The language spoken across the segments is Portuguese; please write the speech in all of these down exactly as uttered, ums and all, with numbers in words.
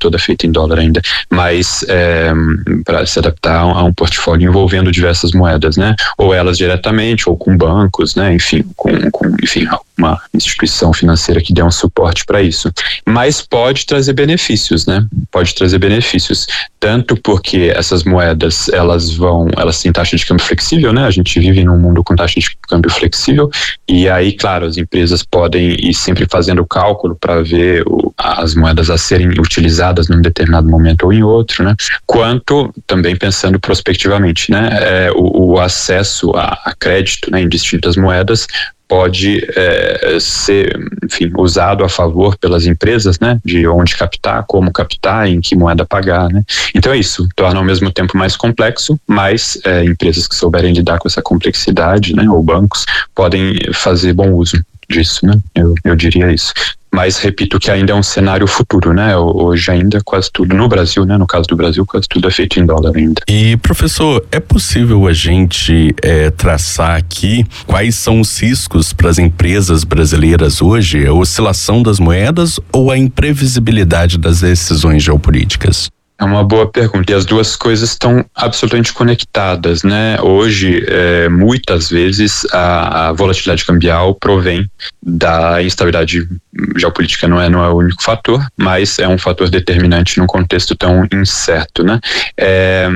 toda feita em dólar ainda, mas é, para se adaptar a um portfólio envolvendo diversas moedas, né? Ou elas diretamente, ou com bancos, né? Enfim, com, com enfim, uma instituição financeira que dê um suporte para isso. Mas pode trazer benefícios, né? Pode trazer benefícios, tanto porque essas moedas, elas vão, elas têm taxa de câmbio flexível, né? A gente vive num mundo com taxa de câmbio flexível, e aí, claro, as empresas podem ir sempre fazendo o cálculo para ver o, as moedas a serem utilizadas num determinado momento ou em outro, né? Quanto também pensando prospectivamente, né? É, o, o acesso a, a crédito, né, em distintas moedas pode é, ser, enfim, usado a favor pelas empresas, né, de onde captar, como captar, em que moeda pagar, né. Então é isso, torna ao mesmo tempo mais complexo, mas é, empresas que souberem lidar com essa complexidade, né, ou bancos, podem fazer bom uso disso, né, eu, eu diria isso. Mas repito que ainda é um cenário futuro, né? Hoje ainda quase tudo no Brasil, né? No caso do Brasil, quase tudo é feito em dólar ainda. E, professor, é possível a gente é, traçar aqui quais são os riscos para as empresas brasileiras hoje? A oscilação das moedas ou a imprevisibilidade das decisões geopolíticas? É uma boa pergunta, e as duas coisas estão absolutamente conectadas, né? Hoje, é, muitas vezes, a, a volatilidade cambial provém da instabilidade geopolítica, não é, não é o único fator, mas é um fator determinante num contexto tão incerto, né? É,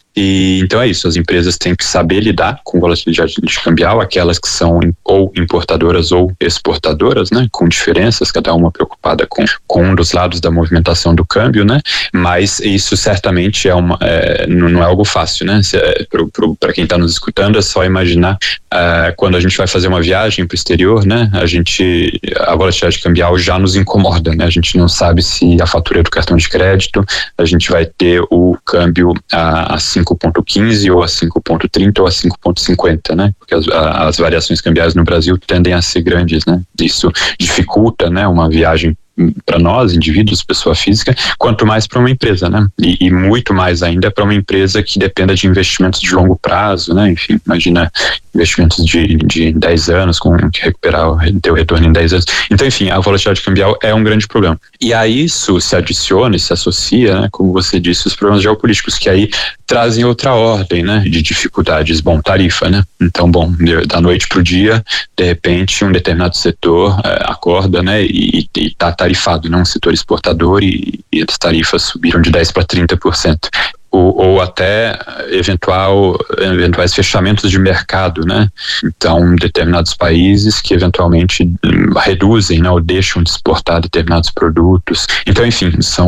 e então é isso, as empresas têm que saber lidar com volatilidade cambial, aquelas que são ou importadoras ou exportadoras, né? Com diferenças, cada uma preocupada com, com um dos lados da movimentação do câmbio, né? Mas isso certamente é uma, é, não, não é algo fácil, né? É, para quem está nos escutando, é só imaginar uh, quando a gente vai fazer uma viagem para o exterior, né? A gente, a volatilidade cambial já nos incomoda, né? A gente não sabe se a fatura do cartão de crédito, a gente vai ter o câmbio a, a cinco ponto quinze ou a cinco ponto trinta ou a cinco ponto cinquenta, né? Porque as, a, as variações cambiais no Brasil tendem a ser grandes, né? Isso dificulta, né, uma viagem para nós, indivíduos, pessoa física, quanto mais para uma empresa, né? E, e muito mais ainda para uma empresa que dependa de investimentos de longo prazo, né? Enfim, imagina investimentos de, de dez anos, com que recuperar, ter o retorno em dez anos. Então, enfim, a volatilidade cambial é um grande problema. E a isso se adiciona e se associa, né, como você disse, os problemas geopolíticos, que aí trazem outra ordem, né, de dificuldades. Bom, tarifa, né? Então, bom, da noite para o dia, de repente, um determinado setor é, acorda, né, e está tarifado, né, um setor exportador, e, e as tarifas subiram de dez para trinta por cento. Ou, ou até eventual, eventuais fechamentos de mercado, né? Então, determinados países que eventualmente reduzem, né, ou deixam de exportar determinados produtos. Então, enfim, são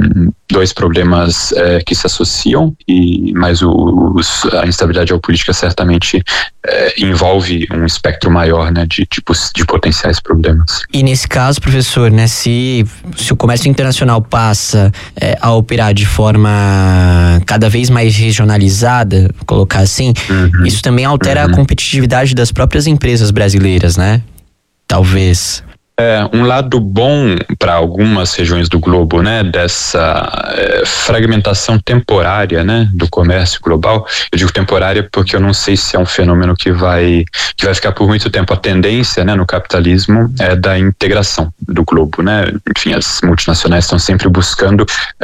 dois problemas é, que se associam, e, mas o, os, a instabilidade geopolítica certamente é, envolve um espectro maior, né, de, de, de potenciais problemas. E nesse caso, professor, né, se, se o comércio internacional passa é, a operar de forma cada vez mais regionalizada, vou colocar assim, uhum. isso também altera uhum. a competitividade das próprias empresas brasileiras, né? Talvez. É, um lado bom para algumas regiões do globo, né, dessa é, fragmentação temporária, né, do comércio global. Eu digo temporária porque eu não sei se é um fenômeno que vai, que vai ficar por muito tempo. A tendência, né, no capitalismo é da integração do globo, né. Enfim, as multinacionais estão sempre buscando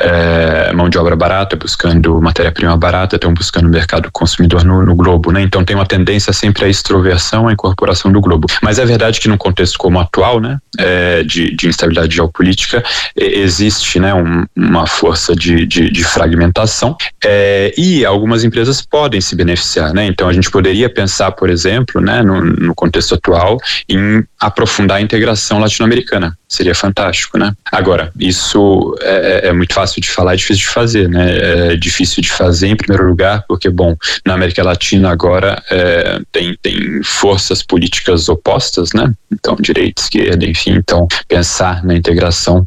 é, mão de obra barata, buscando matéria-prima barata, estão buscando mercado consumidor no, no globo, né. Então tem uma tendência sempre à extroversão, à incorporação do globo. Mas é verdade que num contexto como o atual, né, É, de, de instabilidade geopolítica, é, existe, né, um, uma força de, de, de fragmentação, é, e algumas empresas podem se beneficiar, né? Então a gente poderia pensar, por exemplo, né, no, no contexto atual, em aprofundar a integração latino-americana. Seria fantástico, né? Agora, isso é, é muito fácil de falar e difícil de fazer, né? É difícil de fazer em primeiro lugar porque, bom, na América Latina agora é, tem, tem forças políticas opostas, né? Então, direita, esquerda, enfim, então pensar na integração,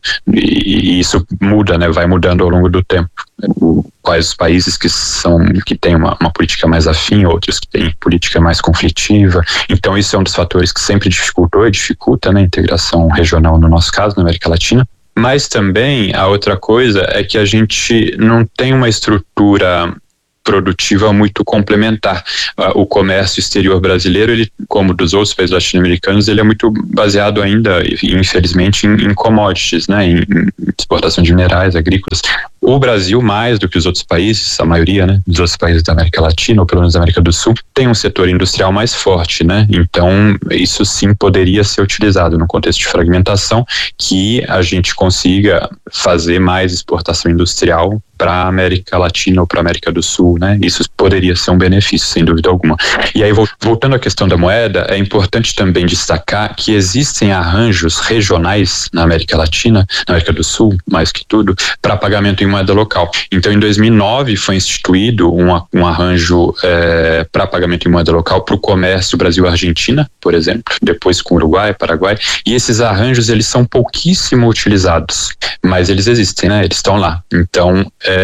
e, e isso muda, né? Vai mudando ao longo do tempo. O, quais os países que são, que têm uma, uma política mais afim, outros que têm política mais conflitiva. Então isso é um dos fatores que sempre dificultou e dificulta, né, a integração regional, no nosso caso, na América Latina. Mas também a outra coisa é que a gente não tem uma estrutura produtiva muito complementar. O comércio exterior brasileiro, ele, como dos outros países latino-americanos, ele é muito baseado ainda, infelizmente, em, em commodities, né, em, em exportação de minerais, agrícolas. O Brasil, mais do que os outros países, a maioria, né, dos outros países da América Latina, ou pelo menos da América do Sul, tem um setor industrial mais forte, né? Então, isso sim poderia ser utilizado no contexto de fragmentação, que a gente consiga fazer mais exportação industrial para a América Latina ou para a América do Sul, né? Isso poderia ser um benefício, sem dúvida alguma. E aí, voltando à questão da moeda, é importante também destacar que existem arranjos regionais na América Latina, na América do Sul, mais que tudo, para pagamento em moeda local. Então, em dois mil e nove foi instituído um, um arranjo é, para pagamento em moeda local para o comércio Brasil-Argentina, por exemplo, depois com Uruguai, Paraguai, e esses arranjos, eles são pouquíssimo utilizados, mas eles existem, né? Eles estão lá. Então,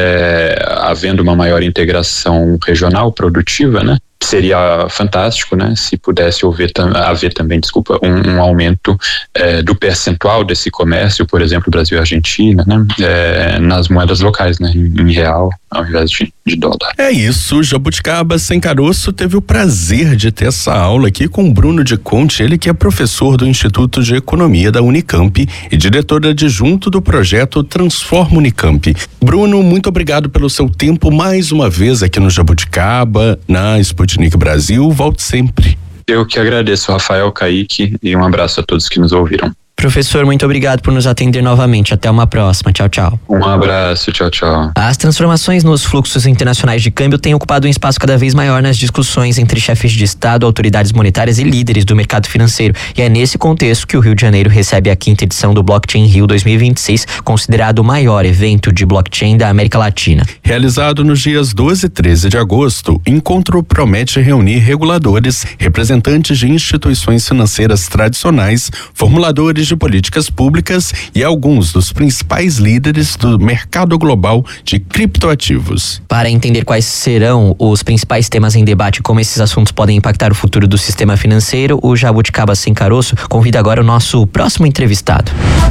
É, havendo uma maior integração regional produtiva, né, seria fantástico, né, se pudesse haver, haver também, desculpa, um, um aumento é, do percentual desse comércio, por exemplo, Brasil e Argentina, né, é, nas moedas locais, né, em, em real, ao invés de, de dólar. É isso, Jabuticaba Sem Caroço teve o prazer de ter essa aula aqui com o Bruno de Conte, ele que é professor do Instituto de Economia da Unicamp e diretor adjunto do projeto Transforma Unicamp. Bruno, muito obrigado pelo seu tempo mais uma vez aqui no Jabuticaba, na Sputnik Brasil. Volte sempre. Eu que agradeço, Rafael, Kaique, e um abraço a todos que nos ouviram. Professor, muito obrigado por nos atender novamente. Até uma próxima. Tchau, tchau. Um abraço. Tchau, tchau. As transformações nos fluxos internacionais de câmbio têm ocupado um espaço cada vez maior nas discussões entre chefes de Estado, autoridades monetárias e líderes do mercado financeiro. E é nesse contexto que o Rio de Janeiro recebe a quinta edição do Blockchain Rio dois mil e vinte e seis, considerado o maior evento de blockchain da América Latina. Realizado nos dias doze e treze de agosto, o encontro promete reunir reguladores, representantes de instituições financeiras tradicionais, formuladores de políticas públicas e alguns dos principais líderes do mercado global de criptoativos. Para entender quais serão os principais temas em debate e como esses assuntos podem impactar o futuro do sistema financeiro, o Jabuticaba Sem Caroço convida agora o nosso próximo entrevistado.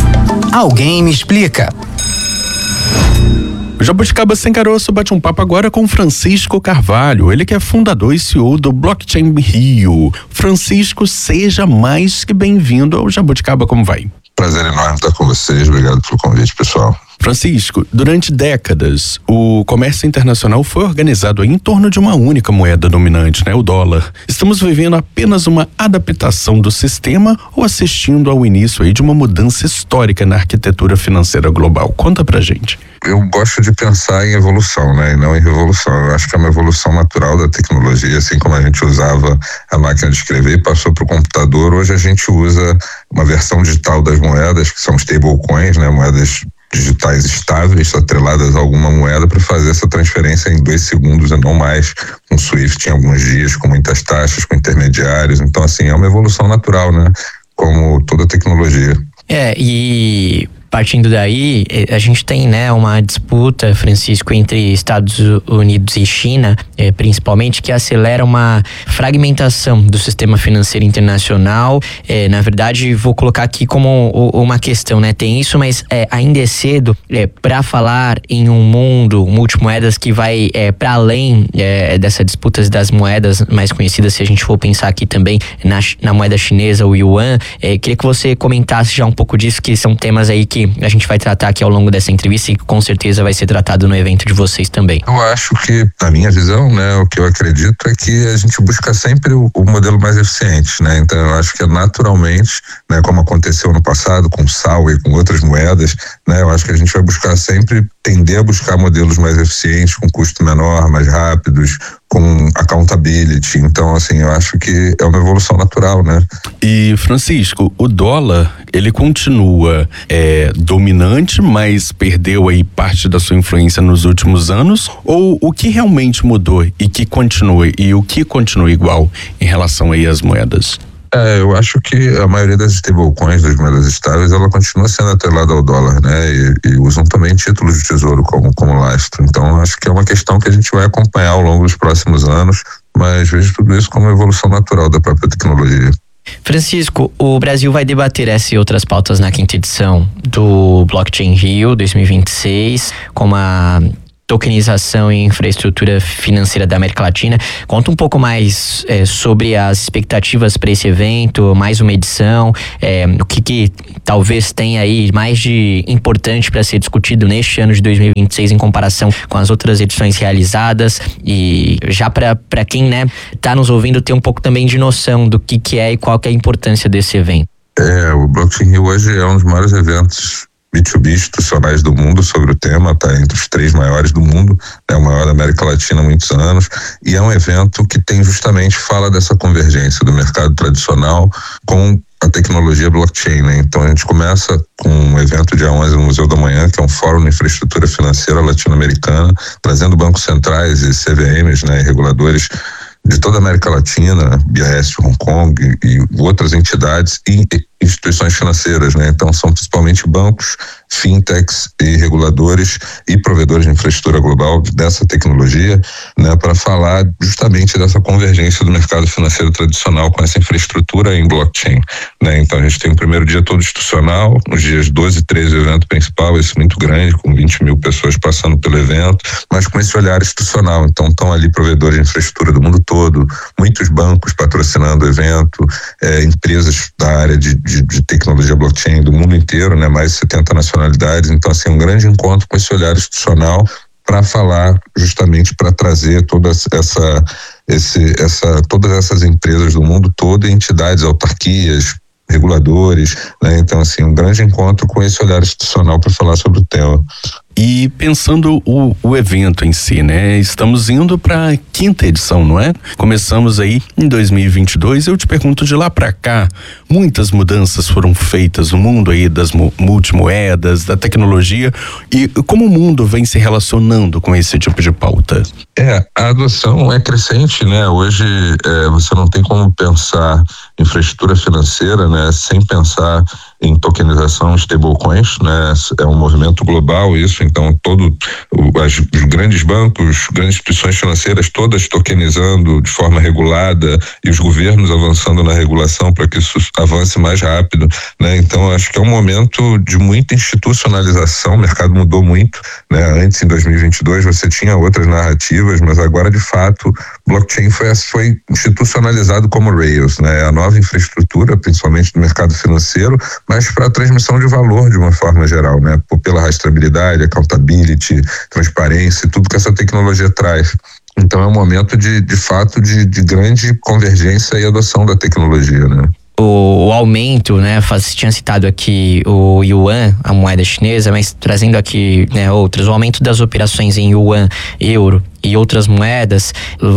Alguém me explica. O Jabuticaba Sem Caroço bate um papo agora com Francisco Carvalho, ele que é fundador e C E O do Blockchain Rio. Francisco, seja mais que bem-vindo ao Jabuticaba, como vai? Prazer enorme estar com vocês, obrigado pelo convite, pessoal. Francisco, durante décadas, o comércio internacional foi organizado em torno de uma única moeda dominante, né, o dólar. Estamos vivendo apenas uma adaptação do sistema ou assistindo ao início aí de uma mudança histórica na arquitetura financeira global? Conta pra gente. Eu gosto de pensar em evolução, né, e não em revolução. Eu acho que é uma evolução natural da tecnologia, assim como a gente usava a máquina de escrever e passou para o computador. Hoje a gente usa uma versão digital das moedas, que são stablecoins, né, moedas digitais estáveis, atreladas a alguma moeda, para fazer essa transferência em dois segundos e não mais com Swift em alguns dias, com muitas taxas, com intermediários. Então, assim, é uma evolução natural, né? Como toda tecnologia. É, e partindo daí, a gente tem, né, uma disputa, Francisco, entre Estados Unidos e China, eh, principalmente, que acelera uma fragmentação do sistema financeiro internacional. Eh, na verdade, vou colocar aqui como uma questão, né? Tem isso, mas eh, ainda é cedo eh, para falar em um mundo multimoedas que vai eh, para além eh, dessas disputas das moedas mais conhecidas, se a gente for pensar aqui também na, na moeda chinesa, o yuan. Eh, queria que você comentasse já um pouco disso, que são temas aí que a gente vai tratar aqui ao longo dessa entrevista e que com certeza vai ser tratado no evento de vocês também. Eu acho que, na minha visão, né, o que eu acredito é que a gente busca sempre o, o modelo mais eficiente, né? Então eu acho que naturalmente, né, como aconteceu no passado com o sal e com outras moedas, né, eu acho que a gente vai buscar sempre tender a buscar modelos mais eficientes, com custo menor, mais rápidos, com accountability. Então, assim, eu acho que é uma evolução natural, né? E, Francisco, o dólar, ele continua é, dominante, mas perdeu aí parte da sua influência nos últimos anos? Ou o que realmente mudou e que continua, e o que continua igual em relação aí às moedas? É, eu acho que a maioria das stablecoins, das moedas estáveis, ela continua sendo atrelada ao dólar, né? E, e usam também títulos de tesouro como, como lastro. Então, acho que é uma questão que a gente vai acompanhar ao longo dos próximos anos, mas vejo tudo isso como uma evolução natural da própria tecnologia. Francisco, o Brasil vai debater essa e outras pautas na quinta edição do Blockchain Rio dois mil e vinte e seis, como a tokenização e infraestrutura financeira da América Latina. Conta um pouco mais é, sobre as expectativas para esse evento, mais uma edição, é, o que, que talvez tenha aí mais de importante para ser discutido neste ano de dois mil e vinte e seis em comparação com as outras edições realizadas, e já para quem, né, tá nos ouvindo ter um pouco também de noção do que, que é e qual que é a importância desse evento. É, o Blockchain Rio hoje é um dos maiores eventos B dois B institucionais do mundo sobre o tema, está entre os três maiores do mundo, é o maior da América Latina há muitos anos, e é um evento que tem justamente, fala dessa convergência do mercado tradicional com a tecnologia blockchain, né? Então a gente começa com um evento dia onze no Museu da Manhã, que é um fórum de infraestrutura financeira latino-americana, trazendo bancos centrais e C V Ms, né, e reguladores de toda a América Latina, B I S, Hong Kong e, e outras entidades e instituições financeiras, né? Então são principalmente bancos, fintechs e reguladores e provedores de infraestrutura global dessa tecnologia, né, para falar justamente dessa convergência do mercado financeiro tradicional com essa infraestrutura em blockchain, né? Então a gente tem o primeiro dia todo institucional, nos dias doze e treze o evento principal, esse muito grande, com vinte mil pessoas passando pelo evento, mas com esse olhar institucional. Então estão ali provedores de infraestrutura do mundo todo, muitos bancos patrocinando o evento, é, empresas da área de, de, de tecnologia blockchain do mundo inteiro, né, mais de setenta nacionalidades. Então, assim, um grande encontro com esse olhar institucional para falar justamente para trazer toda essa, esse, essa, todas essas empresas do mundo todo, entidades, autarquias, reguladores, né? Então, assim, um grande encontro com esse olhar institucional para falar sobre o tema. E pensando o, o evento em si, né? Estamos indo para a quinta edição, não é? Começamos aí em dois mil e vinte e dois. Eu te pergunto, de lá para cá, muitas mudanças foram feitas no mundo aí das multimoedas, da tecnologia, e como o mundo vem se relacionando com esse tipo de pauta? É, a adoção é crescente, né? Hoje é, você não tem como pensar infraestrutura financeira, né, sem pensar em tokenização, stablecoins, né? É um movimento global isso, então todo as, os grandes bancos, grandes instituições financeiras todas tokenizando de forma regulada e os governos avançando na regulação para que isso avance mais rápido, né? Então acho que é um momento de muita institucionalização, o mercado mudou muito, né? Antes, em dois mil e vinte e dois, você tinha outras narrativas, mas agora de fato blockchain foi, foi institucionalizado como Rails, né? A nova infraestrutura, principalmente do mercado financeiro, mas para a transmissão de valor de uma forma geral, né? Pela rastreabilidade, accountability, transparência, tudo que essa tecnologia traz. Então é um momento de, de fato de, de grande convergência e adoção da tecnologia, né? O, o aumento, né, você tinha citado aqui o yuan, a moeda chinesa, mas trazendo aqui, né, outras, o aumento das operações em yuan, euro e outras moedas,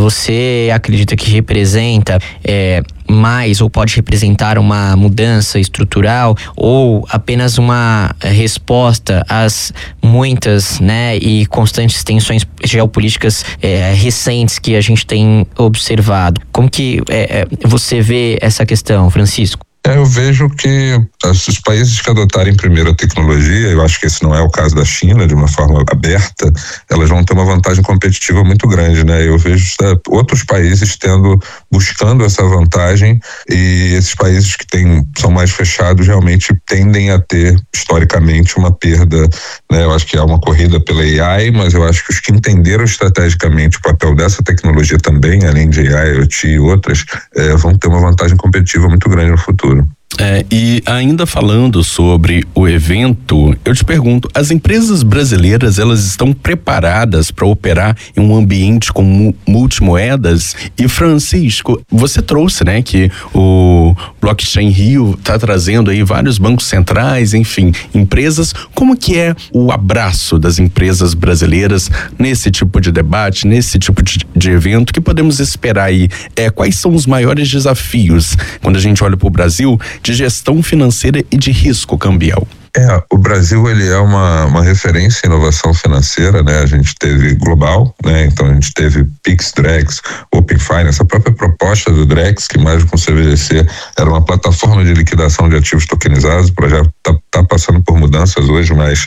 você acredita que representa é, mais ou pode representar uma mudança estrutural ou apenas uma resposta às muitas, né, e constantes tensões geopolíticas é, recentes que a gente tem observado? Como que é, você vê essa questão, Francisco? Eu vejo que os países que adotarem primeiro a tecnologia, eu acho que esse não é o caso da China, de uma forma aberta, elas vão ter uma vantagem competitiva muito grande, né? Eu vejo outros países tendo, buscando essa vantagem, e esses países que têm, são mais fechados realmente tendem a ter, historicamente, uma perda, né? Eu acho que há uma corrida pela A I, mas eu acho que os que entenderam estrategicamente o papel dessa tecnologia também, além de A I, IoT e outras, é, vão ter uma vantagem competitiva muito grande no futuro. É, e ainda falando sobre o evento, eu te pergunto, as empresas brasileiras, elas estão preparadas para operar em um ambiente com mu- multimoedas? E Francisco, você trouxe, né, que o Blockchain Rio está trazendo aí vários bancos centrais, enfim, empresas. Como que é o abraço das empresas brasileiras nesse tipo de debate, nesse tipo de, de evento? Que podemos esperar aí? É, quais são os maiores desafios quando a gente olha para o Brasil de gestão financeira e de risco cambial? É, o Brasil, ele é uma, uma referência em inovação financeira, né? A gente teve global, né? Então a gente teve Pix, Drex, Open Finance, a própria proposta do Drex, que mais com C B D C era uma plataforma de liquidação de ativos tokenizados. O projeto está tá passando por mudanças hoje, mas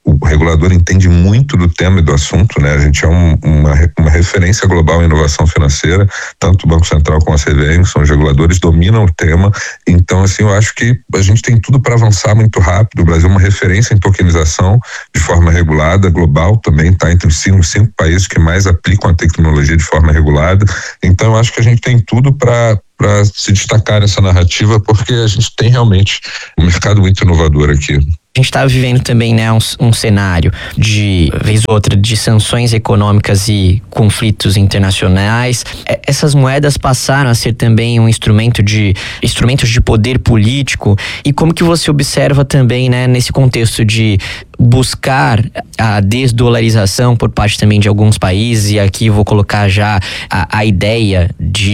o regulador entende muito do tema e do assunto, né? A gente é um, uma, uma referência global em inovação financeira, tanto o Banco Central como a C V M, são os reguladores, dominam o tema. Então, assim, eu acho que a gente tem tudo para avançar muito rápido. O Brasil é uma referência em tokenização de forma regulada, global também, está entre os cinco, cinco países que mais aplicam a tecnologia de forma regulada. Então, eu acho que a gente tem tudo para para se destacar nessa narrativa, porque a gente tem realmente um mercado muito inovador aqui. A gente está vivendo também, né, um, um cenário de, vez ou outra, de sanções econômicas e conflitos internacionais. É, essas moedas passaram a ser também um instrumento de, instrumentos de poder político. E como que você observa também, né, nesse contexto de buscar a desdolarização por parte também de alguns países, e aqui vou colocar já a, a ideia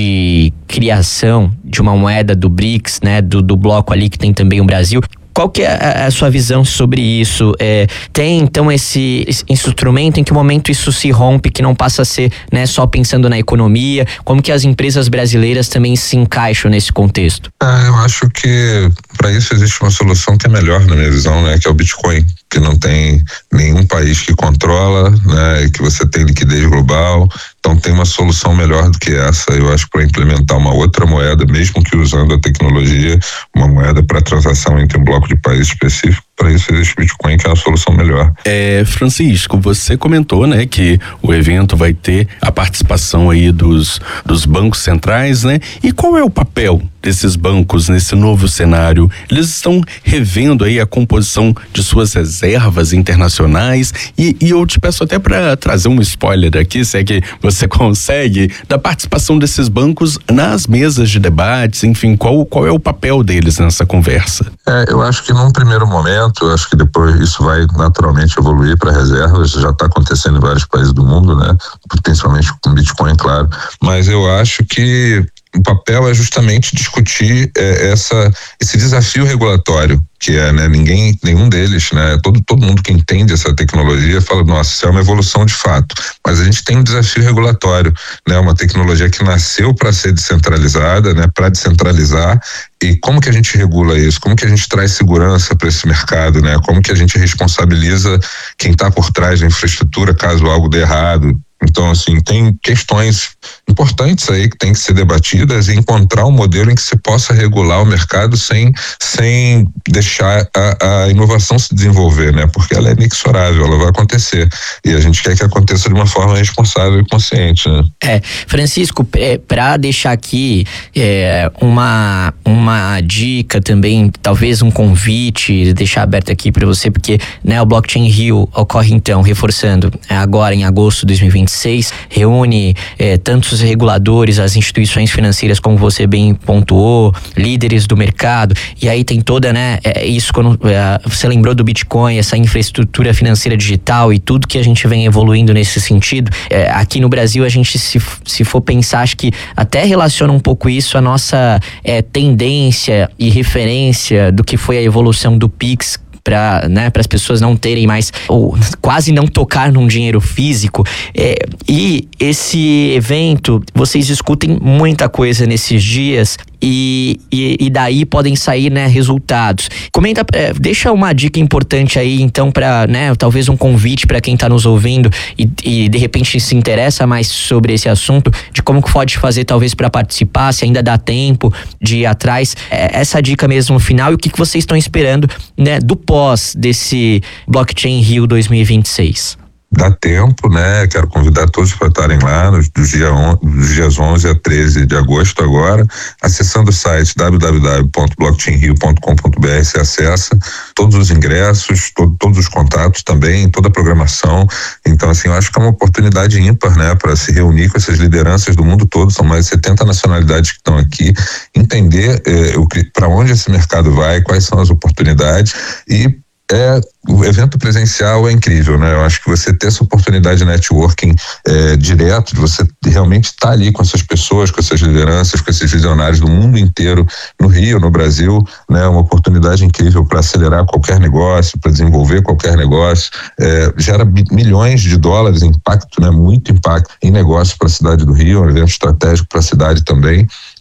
de criação de uma moeda do BRICS, né, do, do bloco ali que tem também o Brasil. Qual que é a, a sua visão sobre isso? É, tem então esse, esse instrumento, em que momento isso se rompe, que não passa a ser, né, só pensando na economia? Como que as empresas brasileiras também se encaixam nesse contexto? Ah, eu acho que para isso existe uma solução que é melhor, na minha visão, né, que é o Bitcoin, que não tem nenhum país que controla, né, e que você tem liquidez global. Então tem uma solução melhor do que essa, eu acho, para implementar uma outra moeda, mesmo que usando a tecnologia, uma moeda para transação entre um bloco de países específico. Para isso existe o Bitcoin, que é uma solução melhor. É, Francisco, você comentou, né, que o evento vai ter a participação aí dos, dos bancos centrais, né? E qual é o papel desses bancos nesse novo cenário? Eles estão revendo aí a composição de suas reservas internacionais, e, e eu te peço até para trazer um spoiler aqui, se é que você consegue, da participação desses bancos nas mesas de debates, enfim, qual, qual é o papel deles nessa conversa? É, eu acho que num primeiro momento, eu acho que depois isso vai naturalmente evoluir para reservas, já está acontecendo em vários países do mundo, né? Principalmente com Bitcoin, claro. Mas eu acho que o papel é justamente discutir é, essa, esse desafio regulatório, que é, né, ninguém, nenhum deles, né, todo, todo mundo que entende essa tecnologia fala, nossa, isso é uma evolução de fato, mas a gente tem um desafio regulatório, né, uma tecnologia que nasceu para ser descentralizada, né, para descentralizar. E como que a gente regula isso? Como que a gente traz segurança para esse mercado, né? Como que a gente responsabiliza quem está por trás da infraestrutura caso algo dê errado? Então, assim, tem questões importantes aí que tem que ser debatidas e encontrar um modelo em que se possa regular o mercado sem, sem deixar a, a inovação se desenvolver, né? Porque ela é inexorável, ela vai acontecer. E a gente quer que aconteça de uma forma responsável e consciente, né? É, Francisco, para deixar aqui é, uma, uma dica também, talvez um convite, deixar aberto aqui para você, porque, né, o Blockchain Rio ocorre então, reforçando, agora em agosto de dois mil e vinte e seis, reúne é, tantos reguladores, as instituições financeiras, como você bem pontuou, líderes do mercado, e aí tem toda, né, é, isso quando é, você lembrou do Bitcoin, essa infraestrutura financeira digital e tudo que a gente vem evoluindo nesse sentido. É, aqui no Brasil, a gente, se, se for pensar, acho que até relaciona um pouco isso à nossa é, tendência e referência do que foi a evolução do Pix, para, né, para as pessoas não terem mais, ou quase não tocar num dinheiro físico. É, e esse evento, vocês discutem muita coisa nesses dias, e, e, e daí podem sair, né, resultados. Comenta, é, deixa uma dica importante aí, então, para, né, talvez um convite para quem está nos ouvindo e, e de repente se interessa mais sobre esse assunto, de como que pode fazer talvez para participar, se ainda dá tempo de ir atrás. É, essa dica mesmo final, e o que, que vocês estão esperando, né, do pós desse Blockchain Rio dois mil e vinte e seis. Dá tempo, né? Quero convidar todos para estarem lá nos, dos, dia on, dos dias onze a treze de agosto agora, acessando o site w w w ponto blockchain rio ponto com ponto b r. Você acessa todos os ingressos, todo, todos os contatos também, toda a programação. Então, assim, eu acho que é uma oportunidade ímpar, né, para se reunir com essas lideranças do mundo todo. São mais de setenta nacionalidades que estão aqui, entender eh, para onde esse mercado vai, quais são as oportunidades. E É, o evento presencial é incrível, né? Eu acho que você ter essa oportunidade de networking é, direto, de você realmente estar tá ali com essas pessoas, com essas lideranças, com esses visionários do mundo inteiro, no Rio, no Brasil, né? Uma oportunidade incrível para acelerar qualquer negócio, para desenvolver qualquer negócio, é, gera milhões de dólares, impacto, né? Muito impacto em negócios para a cidade do Rio, um evento estratégico para a cidade também.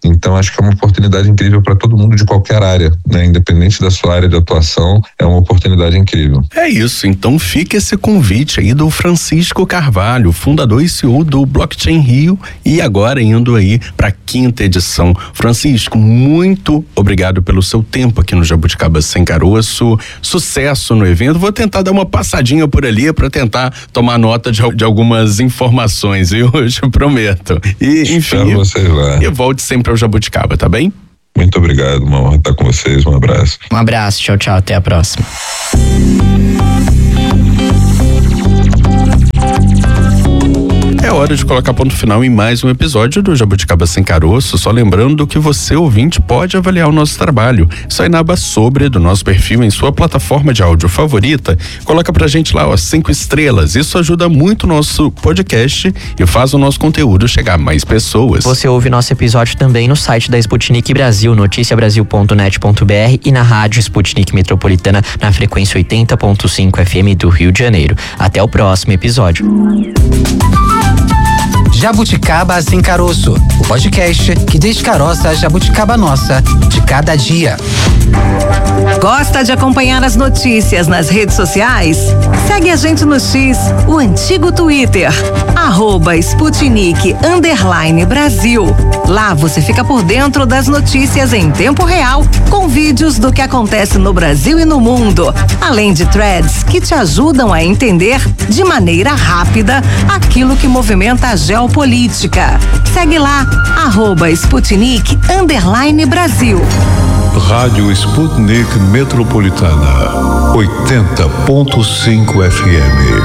Então acho que é uma oportunidade incrível para todo mundo de qualquer área, né? Independente da sua área de atuação, é uma oportunidade incrível. É isso, então fica esse convite aí do Francisco Carvalho, fundador e C E O do Blockchain Rio, e agora indo aí para a quinta edição. Francisco, muito obrigado pelo seu tempo aqui no Jabuticaba Sem Caroço, sucesso no evento. Vou tentar dar uma passadinha por ali para tentar tomar nota de, de algumas informações, viu? Eu te prometo. E enfim, Espero vocês lá. E volte sempre ao Jabuticaba, tá bem? Muito obrigado, uma honra estar com vocês, um abraço. Um abraço, tchau, tchau, até a próxima. É hora de colocar ponto final em mais um episódio do Jabuticaba Sem Caroço, só lembrando que você, ouvinte, pode avaliar o nosso trabalho. Só ir na aba sobre do nosso perfil em sua plataforma de áudio favorita, coloca pra gente lá, ó, cinco estrelas. Isso ajuda muito o nosso podcast e faz o nosso conteúdo chegar a mais pessoas. Você ouve nosso episódio também no site da Sputnik Brasil, noticia brasil ponto net ponto b r, e na rádio Sputnik Metropolitana na frequência oitenta ponto cinco F M do Rio de Janeiro. Até o próximo episódio. Jabuticaba Sem Caroço, o podcast que descaroça a jabuticaba nossa de cada dia. Gosta de acompanhar as notícias nas redes sociais? Segue a gente no X, o antigo Twitter, arroba Sputnik underline Brasil. Lá você fica por dentro das notícias em tempo real, com vídeos do que acontece no Brasil e no mundo, além de threads que te ajudam a entender de maneira rápida aquilo que movimenta a geopolítica. Segue lá, arroba Sputnik underline Brasil. Rádio Sputnik Metropolitana, oitenta ponto cinco F M.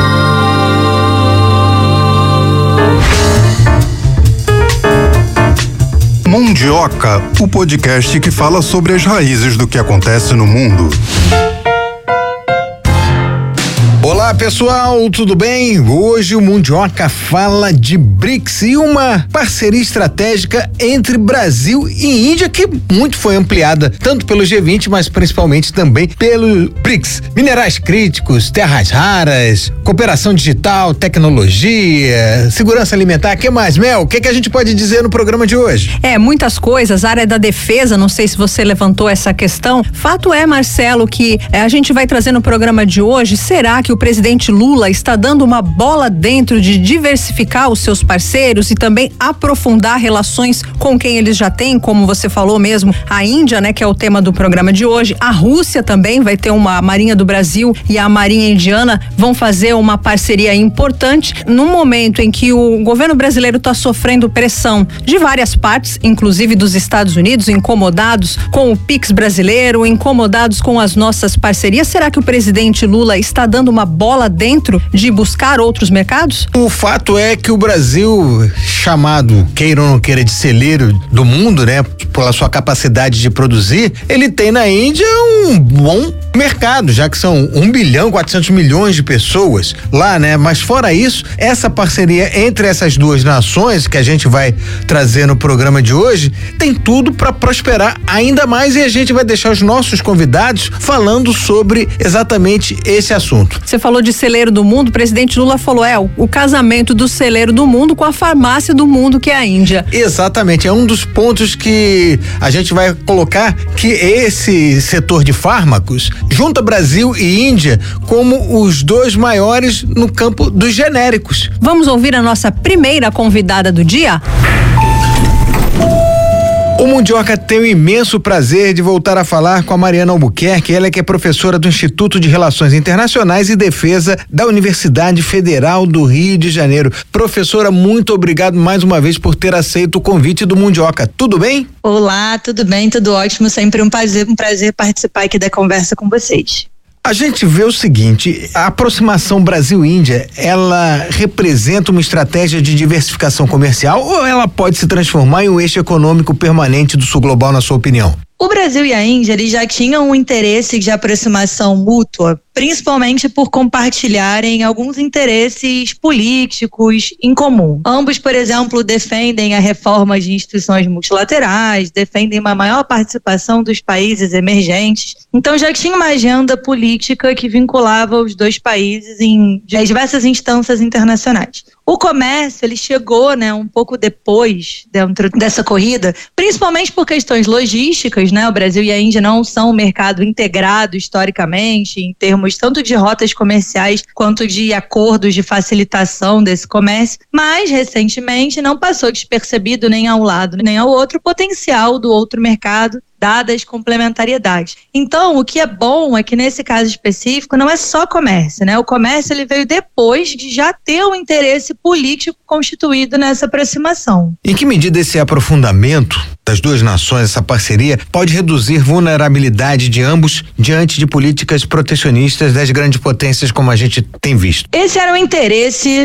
Mundioca, o podcast que fala sobre as raízes do que acontece no mundo. Olá pessoal, tudo bem? Hoje o Mundioca fala de BRICS e uma parceria estratégica entre Brasil e Índia que muito foi ampliada, tanto pelo G vinte, mas principalmente também pelo BRICS. Minerais críticos, terras raras, cooperação digital, tecnologia, segurança alimentar, o que mais, Mel? O que, que a gente pode dizer no programa de hoje? É, muitas coisas, a área da defesa, não sei se você levantou essa questão. Fato é, Marcelo, que é, a gente vai trazer no programa de hoje, será que o presidente Lula está dando uma bola dentro de diversificar os seus parceiros e também aprofundar relações com quem eles já têm, como você falou mesmo, a Índia, né, que é o tema do programa de hoje. A Rússia também vai ter uma, a Marinha do Brasil e a Marinha Indiana vão fazer uma parceria importante num momento em que o governo brasileiro está sofrendo pressão de várias partes, inclusive dos Estados Unidos, incomodados com o Pix brasileiro, incomodados com as nossas parcerias. Será que o presidente Lula está dando uma bola dentro de buscar outros mercados? O fato é que o Brasil, chamado, queira ou não queira, de celeiro do mundo, né, pela sua capacidade de produzir, ele tem na Índia um bom mercado, já que são um bilhão quatrocentos milhões de pessoas lá, né? Mas fora isso, essa parceria entre essas duas nações que a gente vai trazer no programa de hoje tem tudo para prosperar ainda mais, e a gente vai deixar os nossos convidados falando sobre exatamente esse assunto. Você falou de celeiro do mundo, o presidente Lula falou, é, o, o casamento do celeiro do mundo com a farmácia do mundo, que é a Índia. Exatamente, é um dos pontos que a gente vai colocar, que esse setor de fármacos junta Brasil e Índia como os dois maiores no campo dos genéricos. Vamos ouvir a nossa primeira convidada do dia? O Mundioca tem o imenso prazer de voltar a falar com a Mariana Albuquerque, ela que é professora do Instituto de Relações Internacionais e Defesa da Universidade Federal do Rio de Janeiro. Professora, muito obrigado mais uma vez por ter aceito o convite do Mundioca. Tudo bem? Olá, tudo bem, tudo ótimo, sempre um prazer, um prazer participar aqui da conversa com vocês. A gente vê o seguinte, a aproximação Brasil-Índia, ela representa uma estratégia de diversificação comercial ou ela pode se transformar em um eixo econômico permanente do sul global, na sua opinião? O Brasil e a Índia, eles já tinham um interesse de aproximação mútua principalmente por compartilharem alguns interesses políticos em comum. Ambos, por exemplo, defendem a reforma de instituições multilaterais, defendem uma maior participação dos países emergentes. Então já tinha uma agenda política que vinculava os dois países em diversas instâncias internacionais. O comércio, ele chegou, né, um pouco depois dentro dessa corrida, principalmente por questões logísticas, né? O Brasil e a Índia não são um mercado integrado historicamente, em termos tanto de rotas comerciais quanto de acordos de facilitação desse comércio, mas recentemente não passou despercebido nem ao lado nem ao outro o potencial do outro mercado, dadas complementariedades. Então, o que é bom é que nesse caso específico não é só comércio, né? O comércio ele veio depois de já ter um interesse político constituído nessa aproximação. Em que medida esse aprofundamento das duas nações, essa parceria, pode reduzir vulnerabilidade de ambos diante de políticas protecionistas das grandes potências como a gente tem visto? Esse era o interesse